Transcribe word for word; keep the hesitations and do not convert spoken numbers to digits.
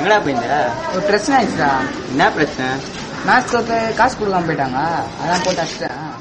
எங்கடா போயிருந்த? ஒரு பிரச்சனை ஆயிடுச்சுடா. என்ன பிரச்சனை? மேட்ச் தோத்து காசு கொடுக்காம போயிட்டாங்க, அதான் போட்டு அடிச்சிட்டேன்.